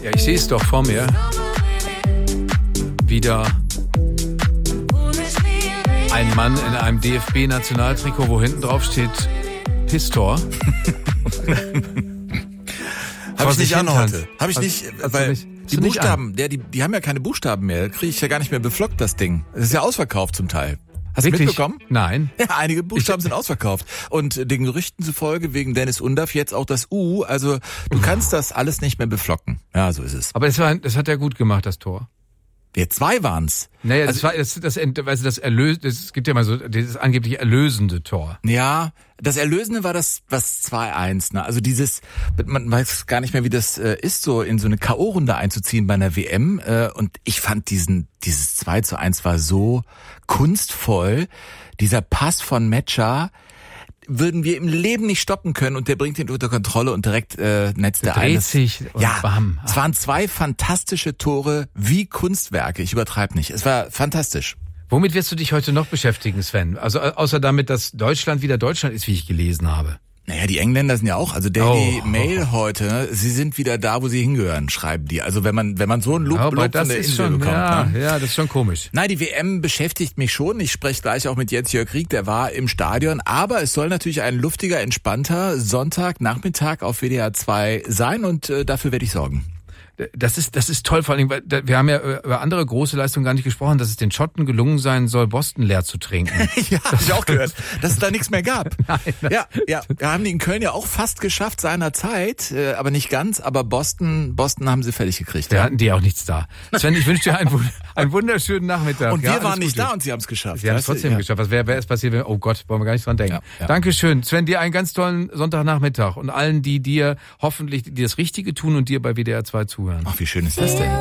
Ja, ich sehe es doch vor mir. Wieder ein Mann in einem DFB-Nationaltrikot, wo hinten drauf steht Pistor. Habe ich nicht an heute. Habe ich nicht, weil die nicht Buchstaben, die haben ja keine Buchstaben mehr. Kriege ich ja gar nicht mehr beflockt, das Ding. Es ist ja ausverkauft zum Teil. Hast du mitbekommen? Nein. Ja, einige Buchstaben sind ausverkauft. Und den Gerüchten zufolge wegen Dennis Undaff jetzt auch das U. Also du kannst das alles nicht mehr beflocken. Ja, so ist es. Aber das hat er gut gemacht, das Tor. Wir 2 waren's. Naja, es gibt ja mal so dieses angeblich erlösende Tor. Ja, das Erlösende war das 2-1. Ne? Also man weiß gar nicht mehr, wie das ist, so in so eine K.O.-Runde einzuziehen bei einer WM. Und ich fand dieses 2-1 war so kunstvoll. Dieser Pass von Metscher würden wir im Leben nicht stoppen können und der bringt ihn unter Kontrolle und direkt netzt er ein. Dreht sich und bam. Es waren 2 fantastische Tore wie Kunstwerke. Ich übertreibe nicht. Es war fantastisch. Womit wirst du dich heute noch beschäftigen, Sven? Also außer damit, dass Deutschland wieder Deutschland ist, wie ich gelesen habe. Naja, die Engländer sind ja auch, also Daily Mail heute, sie sind wieder da, wo sie hingehören, schreiben die. Also wenn man so ein Lob von der Insel bekommt. Ja, das ist schon komisch. Nein, die WM beschäftigt mich schon. Ich spreche gleich auch mit Jens-Jörg Rieck, der war im Stadion. Aber es soll natürlich ein luftiger, entspannter Sonntagnachmittag auf WDR 2 sein und dafür werde ich sorgen. Das ist toll, vor allem, weil wir haben ja über andere große Leistungen gar nicht gesprochen, dass es den Schotten gelungen sein soll, Boston leer zu trinken. Ja, habe ich auch gehört, dass es da nichts mehr gab. Nein, Ja, haben die in Köln ja auch fast geschafft seinerzeit, aber nicht ganz, aber Boston haben sie fertig gekriegt. Da hatten die auch nichts da. Sven, ich wünsche dir einen wunderschönen Nachmittag. Und wir waren nicht da und sie haben es geschafft. Sie haben es trotzdem geschafft. Was wäre erst passiert, wenn, oh Gott, wollen wir gar nicht dran denken. Ja. Dankeschön. Sven, dir einen ganz tollen Sonntagnachmittag und allen, die dir hoffentlich das Richtige tun und dir bei WDR 2 zuhören. Ach, wie schön ist das denn?